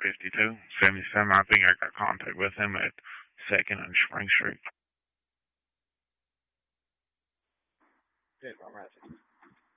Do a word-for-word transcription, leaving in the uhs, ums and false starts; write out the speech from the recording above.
fifty-two, seventy-seven. I think I got contact with him at Second and Spring Street. Good, I'm right.